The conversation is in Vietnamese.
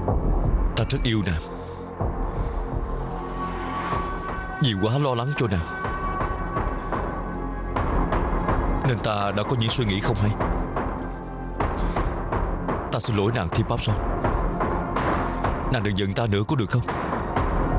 Ta rất yêu nàng, vì quá lo lắng cho nàng nên ta đã có những suy nghĩ không hay. Ta xin lỗi nàng Thiên Pháp Son. Nàng đừng giận ta nữa có được không?